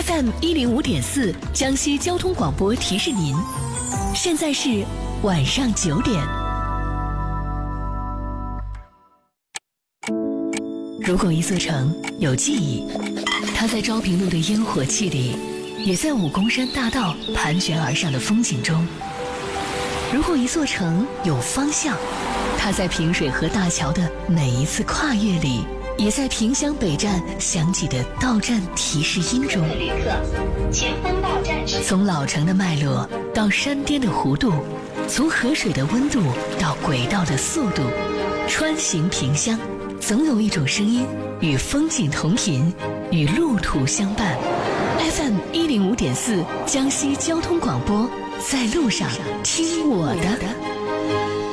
FM105.4江西交通广播提示您，现在是晚上9点。如果一座城有记忆，它在昭平路的烟火气里，也在武功山大道盘旋而上的风景中。如果一座城有方向，它在平水河大桥的每一次跨越里，也在萍乡北站响起的到站提示音中。 旅客，前方到站是。 从老城的脉络到山巅的弧度，从河水的温度到轨道的速度，穿行萍乡，总有一种声音与风景同频，与路途相伴。FM105.4江西交通广播，在路上听我的。